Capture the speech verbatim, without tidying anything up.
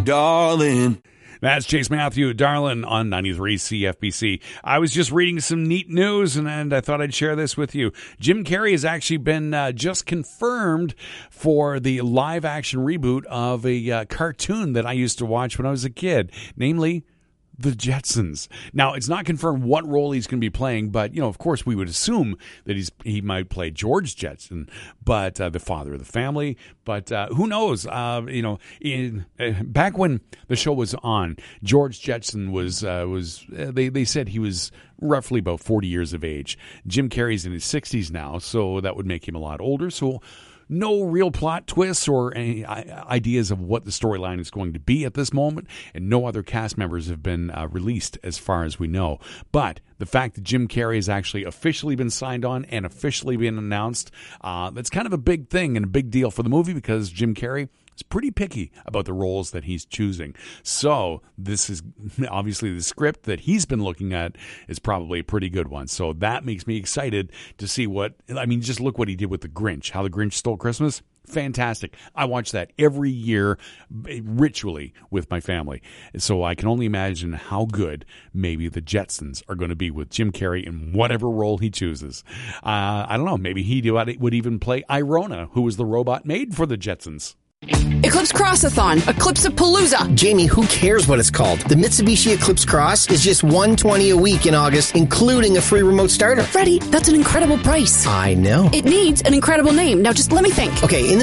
darling. That's Chase Matthew, Darlin' on ninety-three C F B C. I was just reading some neat news, and, and I thought I'd share this with you. Jim Carrey has actually been uh, just confirmed for the live-action reboot of a uh, cartoon that I used to watch when I was a kid, namely The Jetsons. Now, it's not confirmed what role he's going to be playing, but, you know, of course, we would assume that he's he might play George Jetson, but uh, the father of the family. But uh, who knows? Uh, you know, in, uh, back when the show was on, George Jetson was uh, was uh, they they said he was roughly about forty years of age. Jim Carrey's in his sixties now, so that would make him a lot older. So no real plot twists or any ideas of what the storyline is going to be at this moment, and no other cast members have been uh, released as far as we know. But the fact that Jim Carrey has actually officially been signed on and officially been announced, uh, that's kind of a big thing and a big deal for the movie, because Jim Carrey is pretty picky about the roles that he's choosing. So this is obviously the script that he's been looking at is probably a pretty good one. So that makes me excited to see what, I mean, just look what he did with The Grinch, How the Grinch Stole Christmas. Fantastic. I watch that every year ritually with my family. So I can only imagine how good maybe the Jetsons are going to be with Jim Carrey in whatever role he chooses. Uh, I don't know. Maybe he would even play Irona, who was the robot made for the Jetsons. Eclipse Crossathon, Eclipse-a-Palooza. Jamie, who cares what it's called? The Mitsubishi Eclipse Cross is just one hundred twenty dollars a week in August, including a free remote starter. Freddie, that's an incredible price. I know. It needs an incredible name. Now just let me think. Okay, in the